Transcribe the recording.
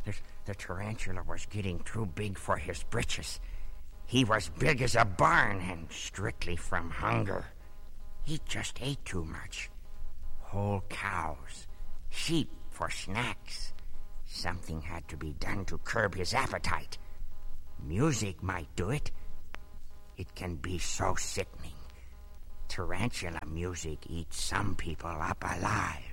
The tarantula was getting too big for his britches. He was big as a barn and strictly from hunger. He just ate too much. Whole cows, sheep for snacks. Something had to be done to curb his appetite. Music might do it. It can be so sickening. Tarantula music eats some people up alive.